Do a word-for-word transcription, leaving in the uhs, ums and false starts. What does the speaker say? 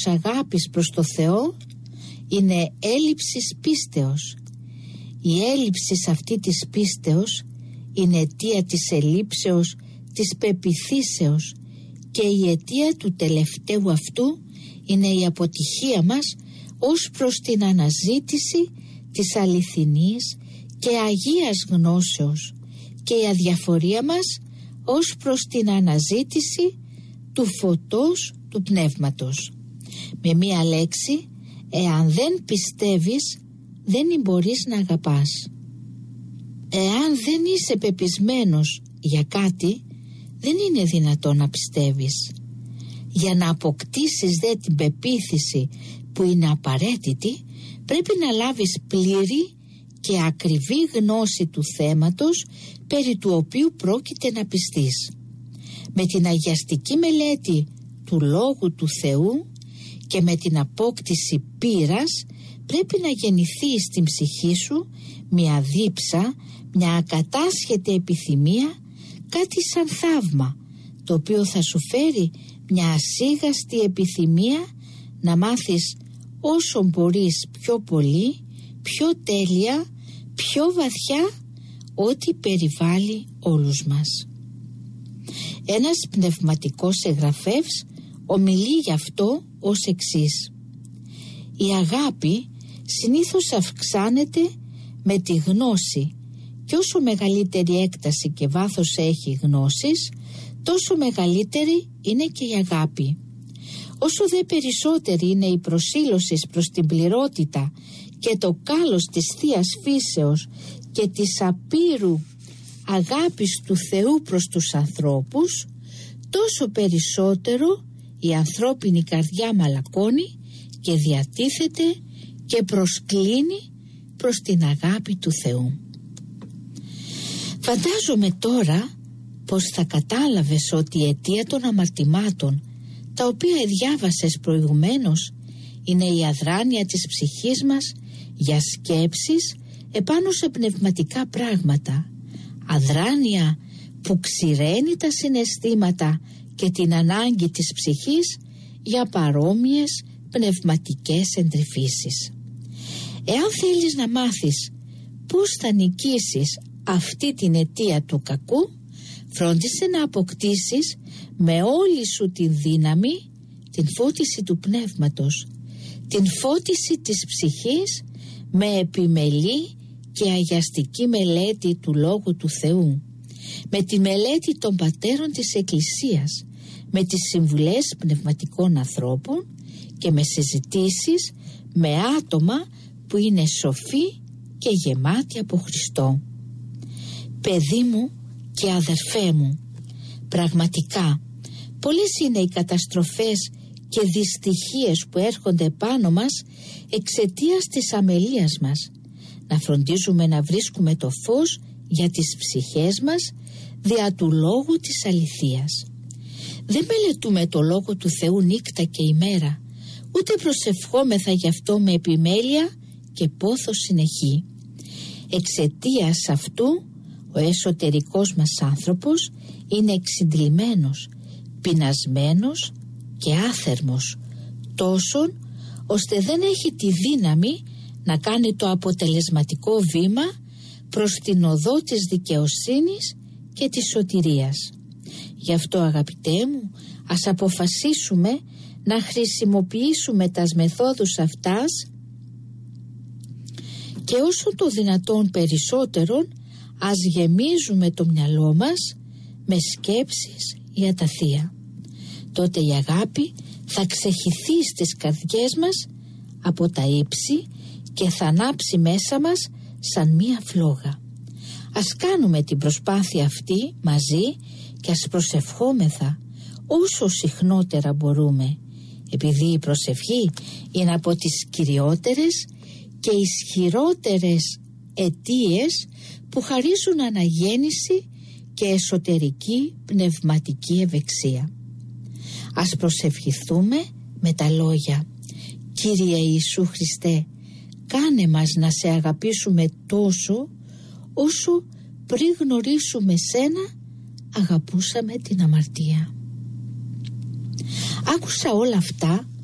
αγάπης προς το Θεό είναι έλλειψης πίστεως. Η έλλειψη σε αυτή της πίστεως είναι αιτία της ελλείψεως της πεποιθήσεως και η αιτία του τελευταίου αυτού είναι η αποτυχία μας ως προς την αναζήτηση της αληθινής και αγίας γνώσεως και η αδιαφορία μας ως προς την αναζήτηση του φωτός του πνεύματος. Με μία λέξη, εάν δεν πιστεύεις, δεν μπορείς να αγαπάς. Εάν δεν είσαι πεπισμένος για κάτι, δεν είναι δυνατόν να πιστεύεις. Για να αποκτήσεις δε την πεποίθηση που είναι απαραίτητη, πρέπει να λάβεις πλήρη και ακριβή γνώση του θέματος περί του οποίου πρόκειται να πιστείς. Με την αγιαστική μελέτη του Λόγου του Θεού και με την απόκτηση πείρας πρέπει να γεννηθεί στην ψυχή σου μια δίψα, μια ακατάσχετη επιθυμία, κάτι σαν θαύμα, το οποίο θα σου φέρει μια ασίγαστη επιθυμία να μάθεις όσο μπορείς πιο πολύ, πιο τέλεια, πιο βαθιά ό,τι περιβάλλει όλους μας. Ένας πνευματικός εγγραφεύς ομιλεί γι' αυτό ως εξής: η αγάπη συνήθως αυξάνεται με τη γνώση και όσο μεγαλύτερη έκταση και βάθος έχει γνώσης, τόσο μεγαλύτερη είναι και η αγάπη. Όσο δε περισσότερη είναι η προσήλωση προς την πληρότητα και το κάλος της Θείας Φύσεως και της απείρου αγάπης του Θεού προς τους ανθρώπους, τόσο περισσότερο η ανθρώπινη καρδιά μαλακώνει και διατίθεται και προσκλίνει προς την αγάπη του Θεού. Φαντάζομαι τώρα πως θα κατάλαβες ότι η αιτία των αμαρτημάτων, τα οποία διάβασες προηγουμένως, είναι η αδράνεια της ψυχής μας για σκέψεις επάνω σε πνευματικά πράγματα, αδράνεια που ξηραίνει τα συναισθήματα και την ανάγκη της ψυχής για παρόμοιες πνευματικές εντρυφήσεις. Εάν θέλεις να μάθεις πώς θα νικήσεις αυτή την αιτία του κακού, φρόντισε να αποκτήσεις με όλη σου την δύναμη την φώτιση του πνεύματος, την φώτιση της ψυχής με επιμελή και αγιαστική μελέτη του Λόγου του Θεού, με τη μελέτη των πατέρων της Εκκλησίας, με τις συμβουλές πνευματικών ανθρώπων και με συζητήσεις με άτομα που είναι σοφοί και γεμάτοι από Χριστό. Παιδί μου και αδερφέ μου, πραγματικά πολλές είναι οι καταστροφές και δυστυχίες που έρχονται πάνω μας εξαιτίας της αμελίας μας. Να φροντίζουμε να βρίσκουμε το φως για τις ψυχές μας δια του Λόγου της αληθείας. Δεν μελετούμε το Λόγο του Θεού νύχτα και ημέρα, ούτε προσευχόμεθα γι' αυτό με επιμέλεια και πόθος συνεχή. Εξαιτίας αυτού ο εσωτερικός μας άνθρωπος είναι εξυντλημένος, πεινασμένος και άθερμος, τόσον ώστε δεν έχει τη δύναμη να κάνει το αποτελεσματικό βήμα προς την οδό της δικαιοσύνης και της σωτηρίας. Γι' αυτό, αγαπητέ μου, ας αποφασίσουμε να χρησιμοποιήσουμε τας μεθόδους αυτάς και όσο το δυνατόν περισσότερον ας γεμίζουμε το μυαλό μας με σκέψεις για τα Θεία. Τότε η αγάπη θα ξεχυθεί στις καρδιές μας από τα ύψη και θα ανάψει μέσα μας σαν μία φλόγα. Ας κάνουμε την προσπάθεια αυτή μαζί και ας προσευχόμεθα όσο συχνότερα μπορούμε, επειδή η προσευχή είναι από τις κυριότερες και ισχυρότερες αιτίες που χαρίζουν αναγέννηση και εσωτερική πνευματική ευεξία. Ας προσευχηθούμε με τα λόγια: Κύριε Ιησού Χριστέ, κάνε μας να σε αγαπήσουμε τόσο όσο πριν γνωρίσουμε σένα αγαπούσαμε την αμαρτία. Άκουσα όλα αυτά